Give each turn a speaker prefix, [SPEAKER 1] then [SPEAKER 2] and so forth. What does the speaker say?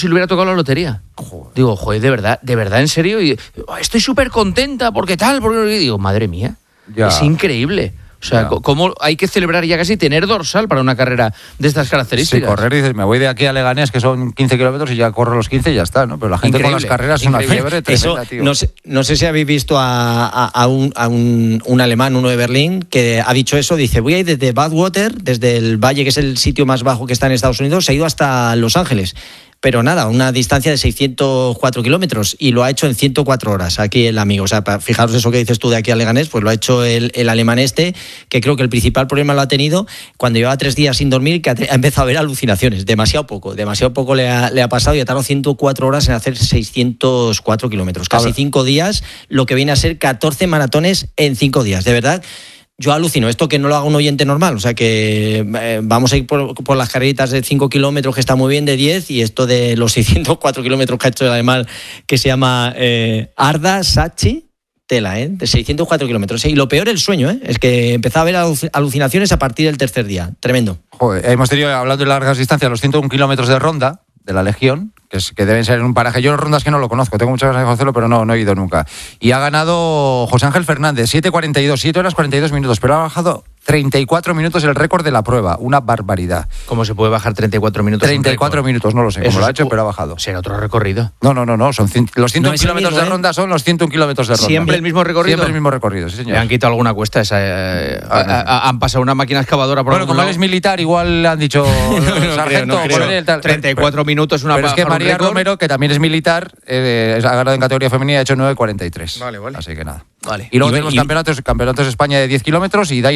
[SPEAKER 1] si le hubiera tocado la lotería.
[SPEAKER 2] Joder.
[SPEAKER 1] Digo, joder, de verdad, en serio. Y estoy súper contenta, porque tal, porque... Y digo, madre mía,
[SPEAKER 2] Ya.
[SPEAKER 1] es increíble. O sea, cómo hay que celebrar ya casi tener dorsal para una carrera de estas
[SPEAKER 2] Sí,
[SPEAKER 1] características.
[SPEAKER 2] correr, dices, me voy de aquí a Leganés, que son 15 kilómetros, y ya corro los 15 y ya está, ¿no? Pero la gente
[SPEAKER 1] Increíble,
[SPEAKER 2] con las carreras es una fiebre tremenda,
[SPEAKER 3] Eso,
[SPEAKER 2] tío.
[SPEAKER 3] no sé si habéis visto a un alemán, uno de Berlín, que ha dicho eso, dice, voy a ir desde Badwater, desde el valle, que es el sitio más bajo que está en Estados Unidos, se ha ido hasta Los Ángeles. Pero nada, una distancia de 604 kilómetros y lo ha hecho en 104 horas aquí el amigo. O sea, fijaros eso que dices tú de aquí a Leganés, pues lo ha hecho el alemán este, que creo que el principal problema lo ha tenido cuando llevaba 3 días sin dormir, que ha empezado a ver alucinaciones. Demasiado poco le ha pasado y ha tardado 104 horas en hacer 604 kilómetros. Casi 5 días, lo que viene a ser 14 maratones en 5 días. De verdad, yo alucino, esto que no lo haga un oyente normal, o sea que vamos a ir por las carreritas de 5 kilómetros, que está muy bien, de 10, y esto de los 604 kilómetros que ha hecho el alemán, que se llama Arda Sachi, tela, de 604 kilómetros. Y lo peor, el sueño, es que empezaba a haber alucinaciones a partir del tercer día. Tremendo.
[SPEAKER 2] Joder, hemos tenido, hablando de largas distancias, los 101 kilómetros de ronda de la Legión, que deben ser en un paraje. Yo rondas que no lo conozco, tengo muchas ganas de conocerlo, pero no he ido nunca. Y ha ganado José Ángel Fernández, 7:42, 7 horas 42 minutos, pero ha bajado 34 minutos el récord de la prueba, una barbaridad.
[SPEAKER 1] ¿Cómo se puede bajar 34 minutos?
[SPEAKER 2] 34 minutos, no lo sé cómo lo ha hecho, pero ha bajado.
[SPEAKER 1] ¿Será otro recorrido?
[SPEAKER 2] No, son los 101
[SPEAKER 3] No es el
[SPEAKER 2] kilómetros
[SPEAKER 3] mismo,
[SPEAKER 2] de ronda, son los 101 kilómetros de ronda.
[SPEAKER 1] ¿Siempre el mismo recorrido?
[SPEAKER 2] Siempre el mismo recorrido, sí, señor.
[SPEAKER 1] Le han quitado alguna cuesta. Han pasado una máquina excavadora por
[SPEAKER 2] Bueno, como él es militar, igual le han dicho sargento, coronel, tal.
[SPEAKER 1] 34 minutos, una
[SPEAKER 2] Pero es que
[SPEAKER 1] bajar un
[SPEAKER 2] María
[SPEAKER 1] récord.
[SPEAKER 2] Romero, que también es militar, ha ganado en categoría femenina, ha hecho 9:43.
[SPEAKER 1] Vale.
[SPEAKER 2] Así que nada.
[SPEAKER 1] Vale.
[SPEAKER 2] Y luego tenemos campeonatos de España de 10 kilómetros y